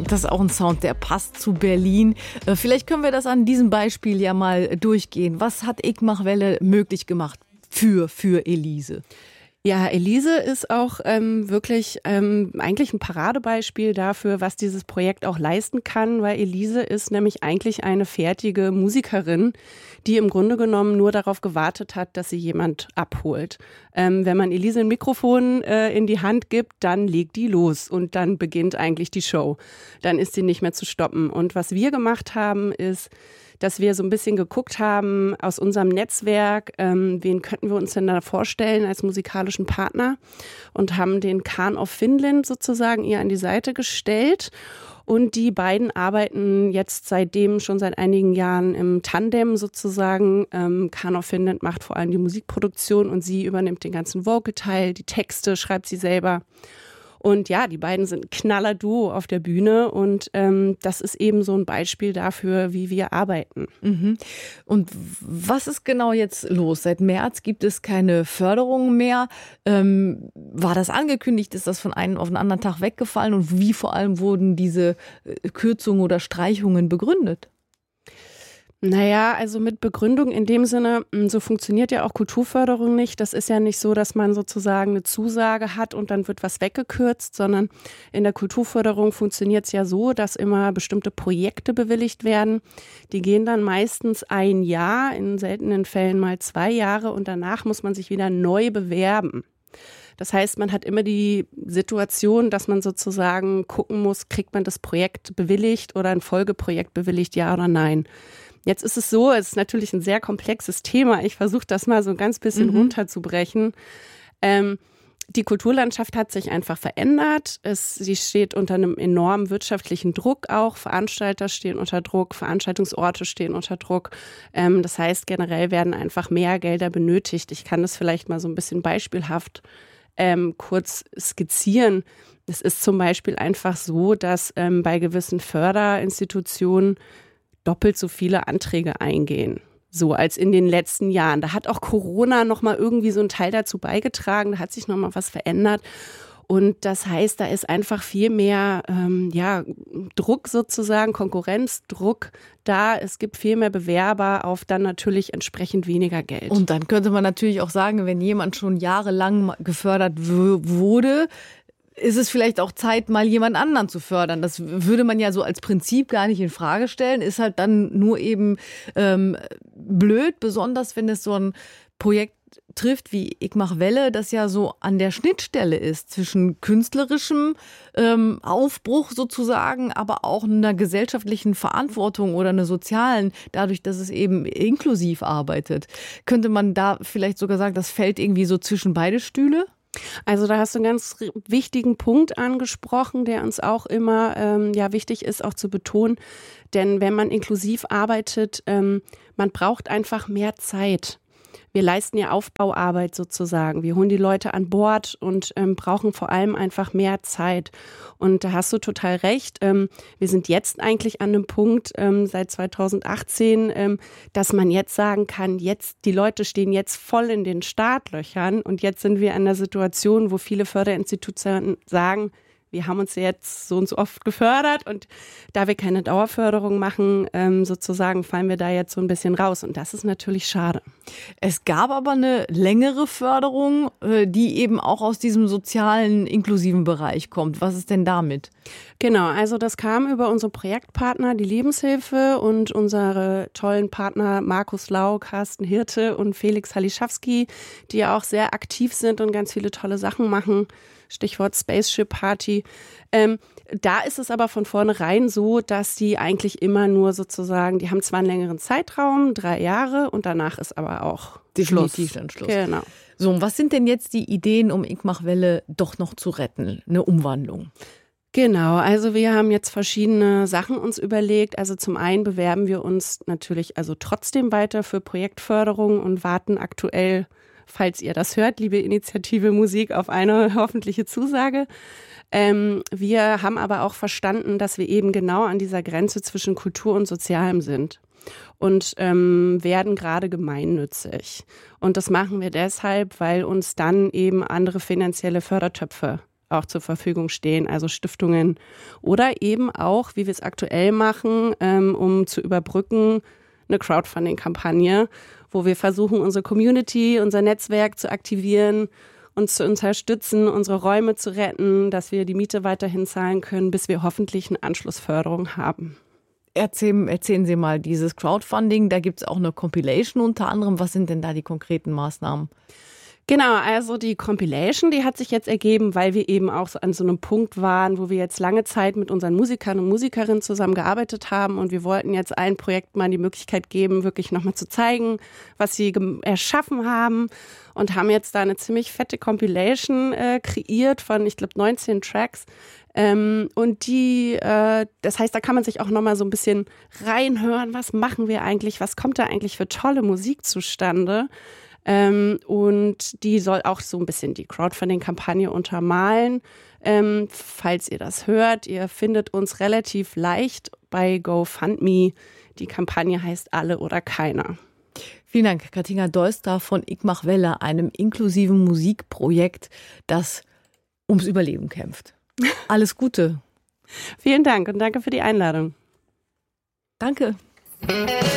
Das ist auch ein Sound, der passt zu Berlin. Vielleicht können wir das an diesem Beispiel ja mal durchgehen. Was hat Ich mach Welle möglich gemacht für Elise? Ja, Elise ist auch wirklich eigentlich ein Paradebeispiel dafür, was dieses Projekt auch leisten kann, weil Elise ist nämlich eigentlich eine fertige Musikerin, die im Grunde genommen nur darauf gewartet hat, dass sie jemand abholt. Wenn man Elise ein Mikrofon in die Hand gibt, dann legt die los und dann beginnt eigentlich die Show. Dann ist sie nicht mehr zu stoppen. Und was wir gemacht haben, ist, dass wir so ein bisschen geguckt haben aus unserem Netzwerk, wen könnten wir uns denn da vorstellen als musikalischen Partner, und haben den Khan of Finland sozusagen ihr an die Seite gestellt. Und die beiden arbeiten jetzt seitdem schon seit einigen Jahren im Tandem sozusagen. Khan of Finland macht vor allem die Musikproduktion und sie übernimmt den ganzen Vocal-Teil, die Texte schreibt sie selber. Und ja, die beiden sind ein Knaller-Duo auf der Bühne und das ist eben so ein Beispiel dafür, wie wir arbeiten. Mhm. Und was ist genau jetzt los? Seit März gibt es keine Förderung mehr. War das angekündigt? Ist das von einem auf den anderen Tag weggefallen? Und wie vor allem wurden diese Kürzungen oder Streichungen begründet? Naja, also mit Begründung in dem Sinne, so funktioniert ja auch Kulturförderung nicht. Das ist ja nicht so, dass man sozusagen eine Zusage hat und dann wird was weggekürzt, sondern in der Kulturförderung funktioniert es ja so, dass immer bestimmte Projekte bewilligt werden. Die gehen dann meistens ein Jahr, in seltenen Fällen mal 2 Jahre und danach muss man sich wieder neu bewerben. Das heißt, man hat immer die Situation, dass man sozusagen gucken muss, kriegt man das Projekt bewilligt oder ein Folgeprojekt bewilligt, ja oder nein. Jetzt ist es so, es ist natürlich ein sehr komplexes Thema. Ich versuche das mal so ein ganz bisschen runterzubrechen. Die Kulturlandschaft hat sich einfach verändert. Sie steht unter einem enormen wirtschaftlichen Druck auch. Veranstalter stehen unter Druck, Veranstaltungsorte stehen unter Druck. Das heißt, generell werden einfach mehr Gelder benötigt. Ich kann das vielleicht mal so ein bisschen beispielhaft kurz skizzieren. Es ist zum Beispiel einfach so, dass bei gewissen Förderinstitutionen doppelt so viele Anträge eingehen, so als in den letzten Jahren. Da hat auch Corona nochmal irgendwie so einen Teil dazu beigetragen, da hat sich nochmal was verändert. Und das heißt, da ist einfach viel mehr Druck sozusagen, Konkurrenzdruck da. Es gibt viel mehr Bewerber auf dann natürlich entsprechend weniger Geld. Und dann könnte man natürlich auch sagen, wenn jemand schon jahrelang gefördert wurde, ist es vielleicht auch Zeit, mal jemand anderen zu fördern. Das würde man ja so als Prinzip gar nicht in Frage stellen, ist halt dann nur eben blöd, besonders wenn es so ein Projekt trifft wie Ich mach Welle, das ja so an der Schnittstelle ist zwischen künstlerischem Aufbruch sozusagen, aber auch einer gesellschaftlichen Verantwortung oder einer sozialen, dadurch, dass es eben inklusiv arbeitet. Könnte man da vielleicht sogar sagen, das fällt irgendwie so zwischen beide Stühle? Also da hast du einen ganz wichtigen Punkt angesprochen, der uns auch immer wichtig ist, auch zu betonen. Denn wenn man inklusiv arbeitet, man braucht einfach mehr Zeit. Wir leisten ja Aufbauarbeit sozusagen. Wir holen die Leute an Bord und brauchen vor allem einfach mehr Zeit. Und da hast du total recht. Wir sind jetzt eigentlich an einem Punkt seit 2018, dass man jetzt sagen kann, die Leute stehen jetzt voll in den Startlöchern. Und jetzt sind wir an der Situation, wo viele Förderinstitutionen sagen, wir haben uns jetzt so und so oft gefördert und da wir keine Dauerförderung machen, sozusagen fallen wir da jetzt so ein bisschen raus und das ist natürlich schade. Es gab aber eine längere Förderung, die eben auch aus diesem sozialen, inklusiven Bereich kommt. Was ist denn damit? Genau, also das kam über unsere Projektpartner, die Lebenshilfe und unsere tollen Partner Markus Lau, Carsten Hirte und Felix Halischawski, die ja auch sehr aktiv sind und ganz viele tolle Sachen machen. Stichwort Spaceship Party. Da ist es aber von vornherein so, dass die eigentlich immer nur sozusagen, die haben zwar einen längeren Zeitraum, 3 Jahre und danach ist aber auch Schluss. Genau. So, und was sind denn jetzt die Ideen, um Ich mach Welle doch noch zu retten? Eine Umwandlung? Genau, also wir haben jetzt verschiedene Sachen uns überlegt. Also zum einen bewerben wir uns natürlich also trotzdem weiter für Projektförderung und warten aktuell, falls ihr das hört, liebe Initiative Musik, auf eine hoffentliche Zusage. Wir haben aber auch verstanden, dass wir eben genau an dieser Grenze zwischen Kultur und Sozialem sind und werden gerade gemeinnützig. Und das machen wir deshalb, weil uns dann eben andere finanzielle Fördertöpfe auch zur Verfügung stehen, also Stiftungen oder eben auch, wie wir es aktuell machen, um zu überbrücken, eine Crowdfunding-Kampagne, wo wir versuchen, unsere Community, unser Netzwerk zu aktivieren, uns zu unterstützen, unsere Räume zu retten, dass wir die Miete weiterhin zahlen können, bis wir hoffentlich eine Anschlussförderung haben. Erzählen Sie mal dieses Crowdfunding, da gibt es auch eine Compilation unter anderem. Was sind denn da die konkreten Maßnahmen? Genau, also die Compilation, die hat sich jetzt ergeben, weil wir eben auch so an so einem Punkt waren, wo wir jetzt lange Zeit mit unseren Musikern und Musikerinnen zusammengearbeitet haben und wir wollten jetzt allen Projekten mal die Möglichkeit geben, wirklich nochmal zu zeigen, was sie erschaffen haben und haben jetzt da eine ziemlich fette Compilation kreiert von, ich glaube, 19 Tracks. Und das heißt, da kann man sich auch nochmal so ein bisschen reinhören, was machen wir eigentlich, was kommt da eigentlich für tolle Musik zustande. Und die soll auch so ein bisschen die Crowdfunding-Kampagne untermalen. Falls ihr das hört, ihr findet uns relativ leicht bei GoFundMe. Die Kampagne heißt Alle oder Keiner. Vielen Dank, Katinka Deustra von Ich mach Welle, einem inklusiven Musikprojekt, das ums Überleben kämpft. Alles Gute. Vielen Dank und danke für die Einladung. Danke.